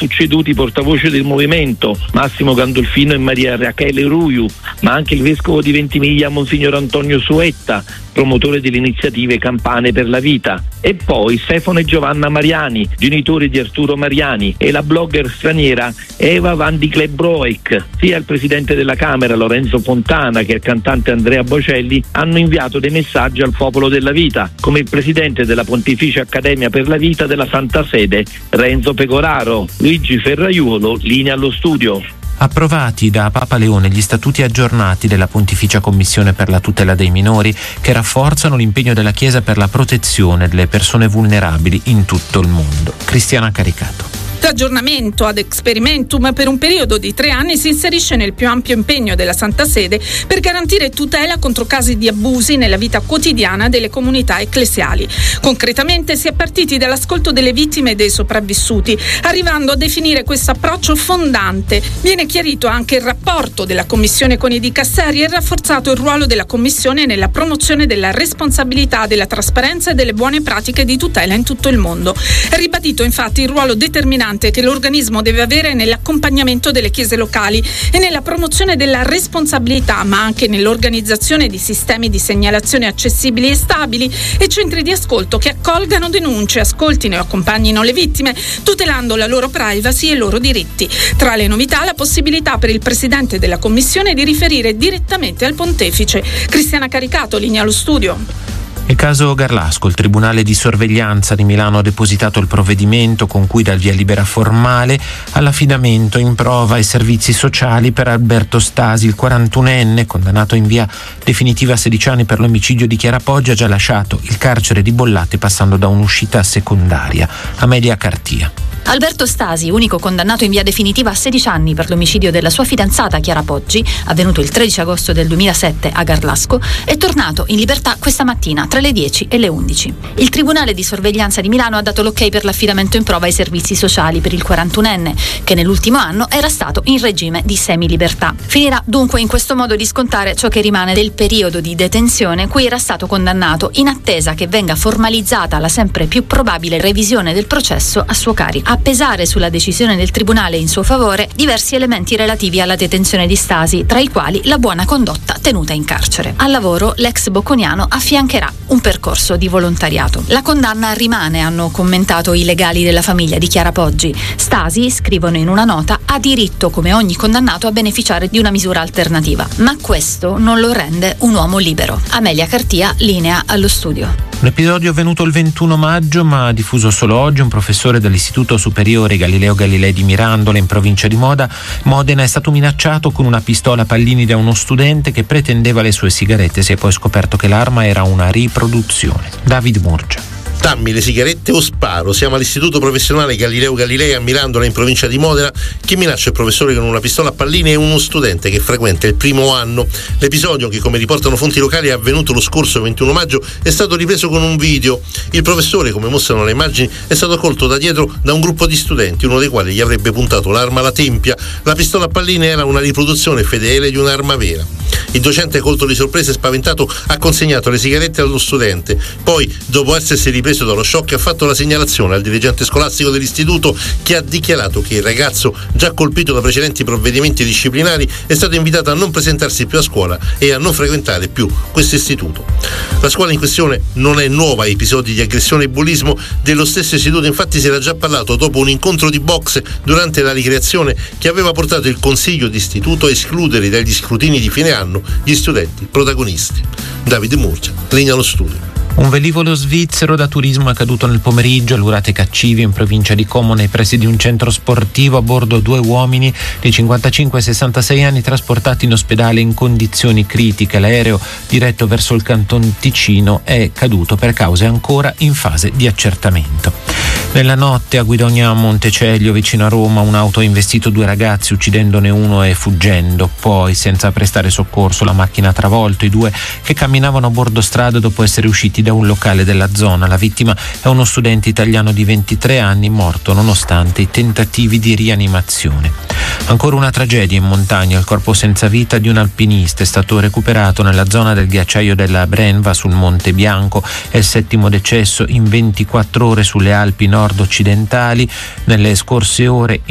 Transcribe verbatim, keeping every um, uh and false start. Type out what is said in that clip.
succeduti i portavoce del movimento, Massimo Gandolfino e Maria Rachele Ruiu, ma anche il vescovo di Ventimiglia Monsignor Antonio Suetta, promotore delle iniziative Campane per la Vita, e poi Stefano e Giovanna Mariani, genitori di Arturo Mariani, e la blogger straniera Eva Van di Klebroek. Sia il presidente della Camera Lorenzo Fontana che il cantante Andrea Bocelli hanno inviato dei messaggi al popolo della vita, come il presidente della Pontificia Accademia per la Vita della Santa Sede Renzo Pecoraro. Luigi Ferraiuolo, linea allo studio. Approvati da Papa Leone gli statuti aggiornati della Pontificia Commissione per la tutela dei minori, che rafforzano l'impegno della Chiesa per la protezione delle persone vulnerabili in tutto il mondo. Cristiana Caricato. L'aggiornamento ad experimentum per un periodo di tre anni si inserisce nel più ampio impegno della Santa Sede per garantire tutela contro casi di abusi nella vita quotidiana delle comunità ecclesiali. Concretamente si è partiti dall'ascolto delle vittime e dei sopravvissuti, arrivando a definire questo approccio fondante. Viene chiarito anche il rapporto della Commissione con i dicasteri e rafforzato il ruolo della Commissione nella promozione della responsabilità, della trasparenza e delle buone pratiche di tutela in tutto il mondo. È ribadito infatti il ruolo determinante che l'organismo deve avere nell'accompagnamento delle chiese locali e nella promozione della responsabilità, ma anche nell'organizzazione di sistemi di segnalazione accessibili e stabili e centri di ascolto che accolgano denunce, ascoltino e accompagnino le vittime, tutelando la loro privacy e i loro diritti. Tra le novità, la possibilità per il presidente della commissione di riferire direttamente al pontefice. Cristiana Caricato, linea allo studio. Il caso Garlasco, il Tribunale di Sorveglianza di Milano ha depositato il provvedimento con cui dà il via libera formale all'affidamento in prova ai servizi sociali per Alberto Stasi, il quarantunenne, condannato in via definitiva a sedici anni per l'omicidio di Chiara Poggi, ha già lasciato il carcere di Bollate passando da un'uscita secondaria. Amelia Cartia. Alberto Stasi, unico condannato in via definitiva a sedici anni per l'omicidio della sua fidanzata Chiara Poggi, avvenuto il tredici agosto del duemilasette a Garlasco, è tornato in libertà questa mattina tra le dieci e le undici. Il Tribunale di Sorveglianza di Milano ha dato l'ok per l'affidamento in prova ai servizi sociali per il quarantunenne, che nell'ultimo anno era stato in regime di semilibertà. Finirà dunque in questo modo di scontare ciò che rimane del periodo di detenzione cui era stato condannato, in attesa che venga formalizzata la sempre più probabile revisione del processo a suo carico. A pesare sulla decisione del Tribunale in suo favore diversi elementi relativi alla detenzione di Stasi, tra i quali la buona condotta tenuta in carcere. Al lavoro l'ex bocconiano affiancherà un percorso di volontariato. La condanna rimane, hanno commentato i legali della famiglia di Chiara Poggi. Stasi, scrivono in una nota, ha diritto come ogni condannato a beneficiare di una misura alternativa, ma questo non lo rende un uomo libero. Amelia Cartia, linea allo studio. Un episodio avvenuto il ventuno maggio ma diffuso solo oggi. Un professore dell'Istituto Superiore Galileo Galilei di Mirandola in provincia di Moda, Modena, è stato minacciato con una pistola a pallini da uno studente che pretendeva le sue sigarette. Si è poi scoperto che l'arma era una riproduzione. David Murgia. Dammi le sigarette o sparo. Siamo all'Istituto Professionale Galileo Galilei a Mirandola in provincia di Modena. Chi minaccia il professore con una pistola a pallini è uno studente che frequenta il primo anno. L'episodio, che come riportano fonti locali è avvenuto lo scorso ventuno maggio, è stato ripreso con un video. Il professore, come mostrano le immagini, è stato colto da dietro da un gruppo di studenti, uno dei quali gli avrebbe puntato l'arma alla tempia. La pistola a pallini era una riproduzione fedele di un'arma vera. Il docente, colto di sorpresa e spaventato, ha consegnato le sigarette allo studente. Poi, dopo essersi ripreso dallo shock, ha fatto la segnalazione al dirigente scolastico dell'istituto, che ha dichiarato che il ragazzo, già colpito da precedenti provvedimenti disciplinari, è stato invitato a non presentarsi più a scuola e a non frequentare più questo istituto. La scuola in questione non è nuova a episodi di aggressione e bullismo. Dello stesso istituto infatti si era già parlato dopo un incontro di boxe durante la ricreazione che aveva portato il consiglio d'istituto a escludere dagli scrutini di fine anno gli studenti protagonisti. Davide Murcia, linea allo studio. Un velivolo svizzero da turismo è caduto nel pomeriggio all'Urate Caccivi in provincia di Como, nei pressi di un centro sportivo. A bordo due uomini di cinquantacinque e sessantasei anni trasportati in ospedale in condizioni critiche. L'aereo, diretto verso il Canton Ticino, è caduto per cause ancora in fase di accertamento. Nella notte a Guidonia Montecelio, vicino a Roma, un'auto ha investito due ragazzi, uccidendone uno e fuggendo. Poi, senza prestare soccorso, la macchina ha travolto i due che camminavano a bordo strada dopo essere usciti da un locale della zona. La vittima è uno studente italiano di ventitré anni, morto nonostante i tentativi di rianimazione. Ancora una tragedia in montagna. Il corpo senza vita di un alpinista è stato recuperato nella zona del ghiacciaio della Brenva sul Monte Bianco. È il settimo decesso in ventiquattro ore sulle Alpi nord-occidentali. Nelle scorse ore